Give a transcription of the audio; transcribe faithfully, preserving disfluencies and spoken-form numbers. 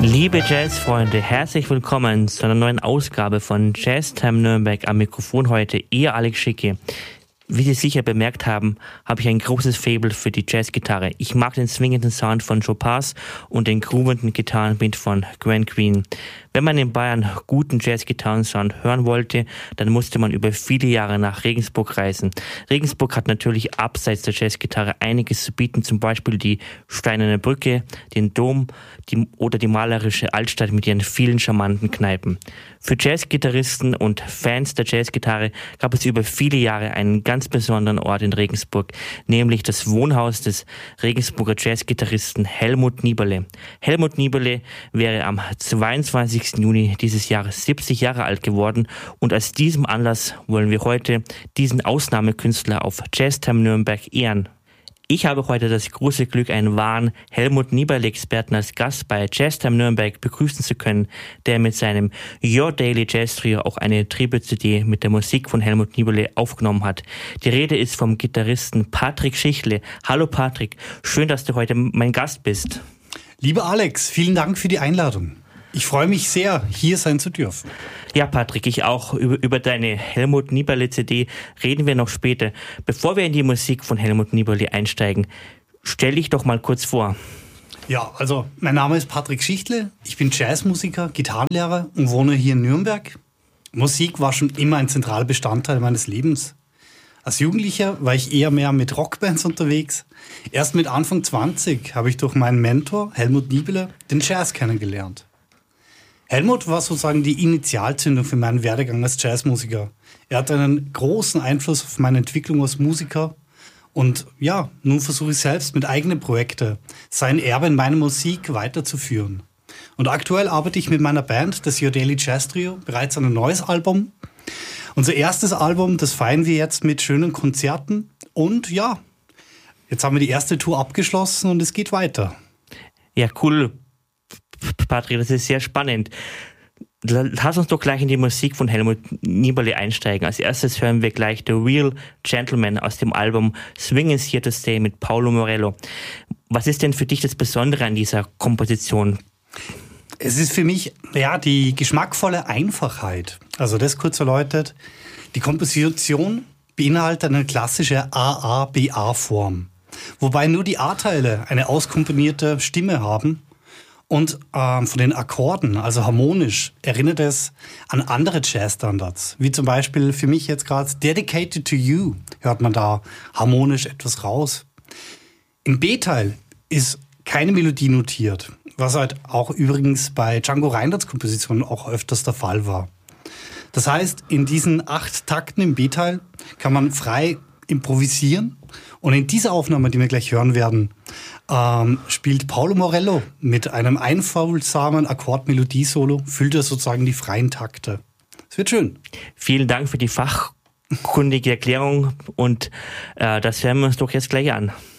Liebe Jazzfreunde, herzlich willkommen zu einer neuen Ausgabe von Jazztime Nürnberg. Am Mikrofon heute ihr Alex Schicke. Wie Sie sicher bemerkt haben, habe ich ein großes Faible für die Jazzgitarre. Ich mag den swingenden Sound von Joe Pass und den groovenden Gitarrenbeat von Grant Green. Wenn man in Bayern guten Jazz-Gitarrensound hören wollte, dann musste man über viele Jahre nach Regensburg reisen. Regensburg hat natürlich abseits der Jazzgitarre einiges zu bieten, zum Beispiel die Steinerne Brücke, den Dom die, oder die malerische Altstadt mit ihren vielen charmanten Kneipen. Für Jazzgitarristen und Fans der Jazzgitarre gab es über viele Jahre einen ganz besonderen Ort in Regensburg, nämlich das Wohnhaus des Regensburger Jazzgitarristen Helmut Nieberle. Helmut Nieberle wäre am zweiundzwanzigsten Juni dieses Jahres siebzig Jahre alt geworden und aus diesem Anlass wollen wir heute diesen Ausnahmekünstler auf Jazztime Nürnberg ehren. Ich habe heute das große Glück, einen wahren Helmut Nieberle-Experten als Gast bei Jazztime Nürnberg begrüßen zu können, der mit seinem Your Daily Jazz Trio auch eine Tribute-C D mit der Musik von Helmut Nieberle aufgenommen hat. Die Rede ist vom Gitarristen Patrick Schichle. Hallo Patrick, schön, dass du heute mein Gast bist. Lieber Alex, vielen Dank für die Einladung. Ich freue mich sehr, hier sein zu dürfen. Ja, Patrick, ich auch. Über, über deine Helmut Nieberle-C D reden wir noch später. Bevor wir in die Musik von Helmut Nieberle einsteigen, stell dich doch mal kurz vor. Ja, also mein Name ist Patrick Schichle. Ich bin Jazzmusiker, Gitarrenlehrer und wohne hier in Nürnberg. Musik war schon immer ein zentraler Bestandteil meines Lebens. Als Jugendlicher war ich eher mehr mit Rockbands unterwegs. Erst mit Anfang zwanzig habe ich durch meinen Mentor Helmut Nieberle den Jazz kennengelernt. Helmut war sozusagen die Initialzündung für meinen Werdegang als Jazzmusiker. Er hat einen großen Einfluss auf meine Entwicklung als Musiker. Und ja, nun versuche ich selbst mit eigenen Projekten sein Erbe in meiner Musik weiterzuführen. Und aktuell arbeite ich mit meiner Band, das Your Daily Jazz Trio, bereits an ein neues Album. Unser erstes Album, das feiern wir jetzt mit schönen Konzerten. Und ja, jetzt haben wir die erste Tour abgeschlossen und es geht weiter. Ja, cool. Patrick, das ist sehr spannend. Lass uns doch gleich in die Musik von Helmut Nieberle einsteigen. Als erstes hören wir gleich The Real Gentleman aus dem Album Swing is Here to Stay mit Paulo Morello. Was ist denn für dich das Besondere an dieser Komposition? Es ist für mich ja die geschmackvolle Einfachheit. Also das kurz erläutert. Die Komposition beinhaltet eine klassische A A B A-Form, wobei nur die A-Teile eine auskomponierte Stimme haben. Und ähm, von den Akkorden, also harmonisch, erinnert es an andere Jazzstandards. Wie zum Beispiel für mich jetzt gerade Dedicated to You, hört man da harmonisch etwas raus. Im B-Teil ist keine Melodie notiert, was halt auch übrigens bei Django Reinhardts Kompositionen auch öfters der Fall war. Das heißt, in diesen acht Takten im B-Teil kann man frei improvisieren. Und in dieser Aufnahme, die wir gleich hören werden, ähm, spielt Paulo Morello mit einem einfühlsamen Akkord-Melodie-Solo, füllt er sozusagen die freien Takte. Es wird schön. Vielen Dank für die fachkundige Erklärung und äh, das hören wir uns doch jetzt gleich an.